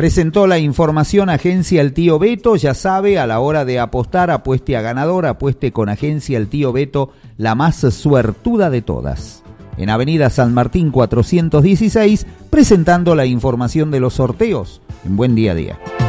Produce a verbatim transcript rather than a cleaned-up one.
Presentó la información Agencia El Tío Beto. Ya sabe, a la hora de apostar, apueste a ganador, apueste con Agencia El Tío Beto, la más suertuda de todas. En Avenida San Martín cuatrocientos dieciséis, presentando la información de los sorteos en Buen Día a Día.